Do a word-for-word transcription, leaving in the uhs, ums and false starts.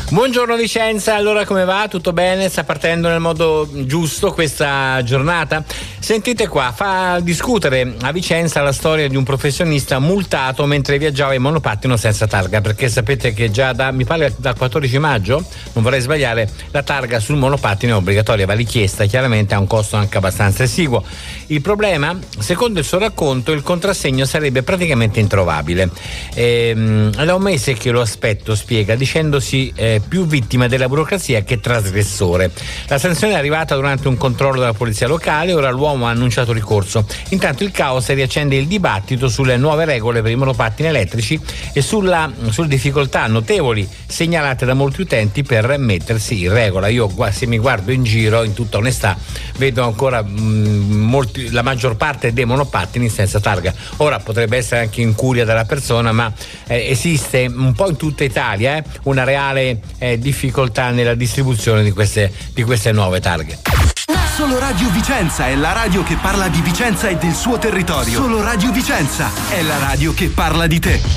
Buongiorno Vicenza, allora come va? Tutto bene? Sta partendo nel modo giusto questa giornata? Sentite qua, fa discutere a Vicenza la storia di un professionista multato mentre viaggiava in monopattino senza targa, perché sapete che già da, mi pare dal quattordici maggio, non vorrei sbagliare, la targa sul monopattino è obbligatoria, va richiesta, chiaramente ha un costo anche abbastanza esiguo. Il problema, secondo il suo racconto, il contrassegno sarebbe praticamente introvabile. Ehm, è da un mese che lo aspetto, spiega, dicendosi eh, più vittima della burocrazia che trasgressore. La sanzione è arrivata durante un controllo della polizia locale, ora l'uomo ha annunciato ricorso. Intanto il caos riaccende il dibattito sulle nuove regole per i monopattini elettrici e sulla, sulle difficoltà notevoli segnalate da molti utenti per mettersi in regola. Io, se mi guardo in giro, in tutta onestà, vedo ancora mh, molti, la maggior parte dei monopattini senza targa. Ora potrebbe essere anche incuria della persona, ma eh, esiste un po' in tutta Italia eh, una reale eh, difficoltà nella distribuzione di queste, di queste nuove targhe. Solo Radio Vicenza è la radio che parla di Vicenza e del suo territorio. Solo Radio Vicenza è la radio che parla di te.